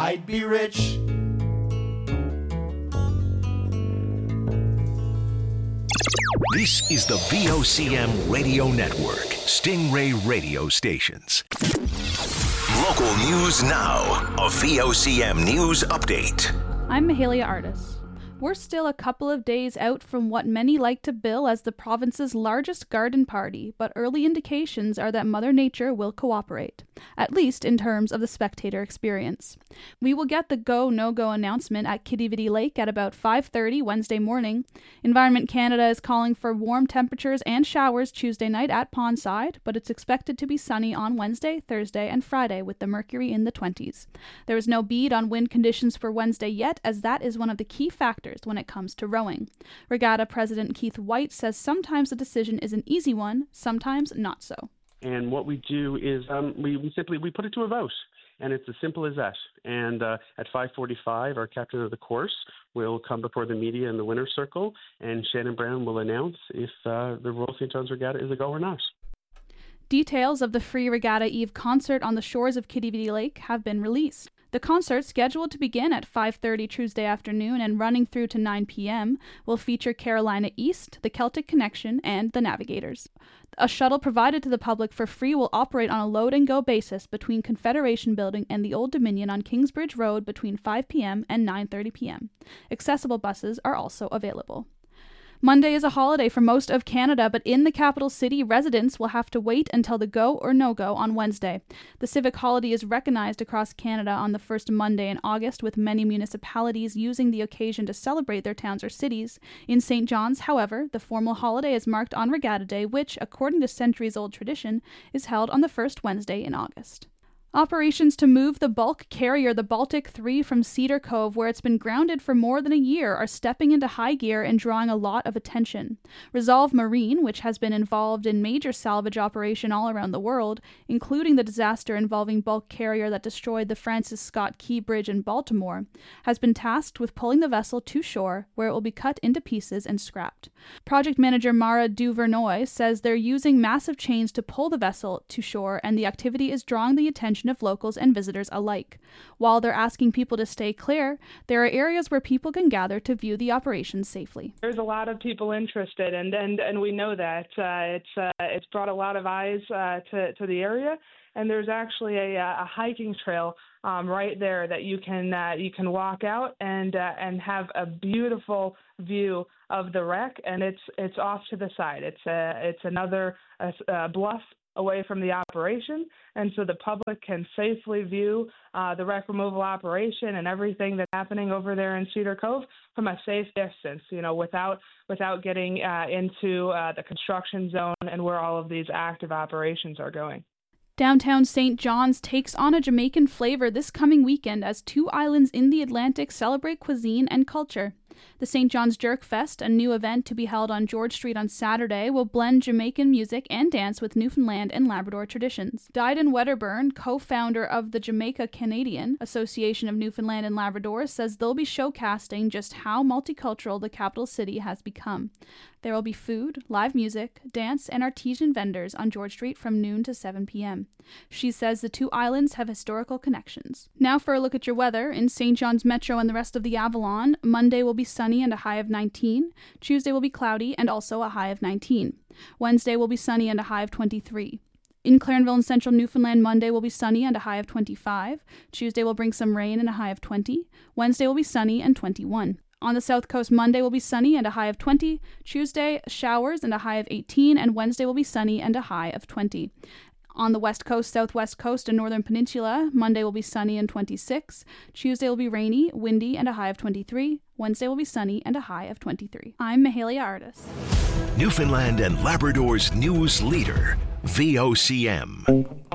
I'd be rich. This is the VOCM Radio Network, Stingray Radio Stations. Local news now, a VOCM news update. I'm Mahalia Artis. We're still a couple of days out from what many like to bill as the province's largest garden party, but early indications are that Mother Nature will cooperate, at least in terms of the spectator experience. We will get the go, no-go announcement at Quidi-Vidi Lake at about 5:30 Wednesday morning. Environment Canada is calling for warm temperatures and showers Tuesday night at Pondside, but it's expected to be sunny on Wednesday, Thursday, and Friday with the mercury in the 20s. There is no bead on wind conditions for Wednesday yet, as that is one of the key factors when it comes to rowing. Regatta President Keith White says sometimes the decision is an easy one, sometimes not so. And what we do is we simply put it to a vote, and it's as simple as that. And at 5:45, our captain of the course will come before the media in the winner's circle, and Shannon Brown will announce if the Royal St. John's Regatta is a go or not. Details of the free Regatta Eve concert on the shores of Quidi-Vidi Lake have been released. The concert, scheduled to begin at 5:30 Tuesday afternoon and running through to 9 p.m., will feature Carolina East, the Celtic Connection, and the Navigators. A shuttle provided to the public for free will operate on a load-and-go basis between Confederation Building and the Old Dominion on Kingsbridge Road between 5 p.m. and 9:30 p.m. Accessible buses are also available. Monday is a holiday for most of Canada, but in the capital city, residents will have to wait until the go or no-go on Wednesday. The civic holiday is recognized across Canada on the first Monday in August, with many municipalities using the occasion to celebrate their towns or cities. In St. John's, however, the formal holiday is marked on Regatta Day, which, according to centuries-old tradition, is held on the first Wednesday in August. Operations to move the bulk carrier, the Baltic 3, from Cedar Cove, where it's been grounded for more than a year, are stepping into high gear and drawing a lot of attention. Resolve Marine, which has been involved in major salvage operation all around the world, including the disaster involving bulk carrier that destroyed the Francis Scott Key Bridge in Baltimore, has been tasked with pulling the vessel to shore, where it will be cut into pieces and scrapped. Project manager Mara Duvernoy says they're using massive chains to pull the vessel to shore, and the activity is drawing the attention of locals and visitors alike. While they're asking people to stay clear, there are areas where people can gather to view the operation safely. There's a lot of people interested, and we know that it's brought a lot of eyes to the area. And there's actually a hiking trail right there that you can walk out and have a beautiful view of the wreck, and it's off to the side. It's another bluff away from the operation, and so the public can safely view the wreck removal operation and everything that's happening over there in Cedar Cove from a safe distance, without getting into the construction zone and where all of these active operations are going. Downtown St. John's takes on a Jamaican flavor this coming weekend as two islands in the Atlantic celebrate cuisine and culture. The St. John's Jerk Fest, a new event to be held on George Street on Saturday, will blend Jamaican music and dance with Newfoundland and Labrador traditions. Dyden Wedderburn, co-founder of the Jamaica Canadian Association of Newfoundland and Labrador, says they'll be showcasing just how multicultural the capital city has become. There will be food, live music, dance, and artisan vendors on George Street from noon to 7 p.m. She says the two islands have historical connections. Now for a look at your weather. In St. John's Metro and the rest of the Avalon, Monday will be sunny and a high of 19. Tuesday will be cloudy and also a high of 19. Wednesday will be sunny and a high of 23. In Clarenville and Central Newfoundland, Monday will be sunny and a high of 25. Tuesday will bring some rain and a high of 20. Wednesday will be sunny and 21. On the South Coast, Monday will be sunny and a high of 20. Tuesday, showers and a high of 18. And Wednesday will be sunny and a high of 20. On the West Coast, Southwest Coast, and Northern Peninsula, Monday will be sunny and 26. Tuesday will be rainy, windy, and a high of 23. Wednesday will be sunny and a high of 23. I'm Mahalia Artis. Newfoundland and Labrador's news leader, VOCM.